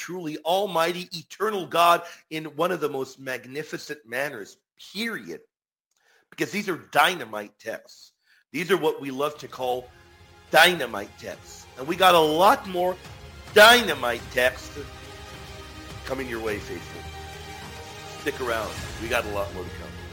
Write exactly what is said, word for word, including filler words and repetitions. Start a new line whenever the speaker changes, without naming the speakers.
truly almighty, eternal God in one of the most magnificent manners, period. Because these are dynamite texts. These are what we love to call dynamite texts. And we got a lot more dynamite texts coming your way, faithful. Stick around. We got a lot more to come.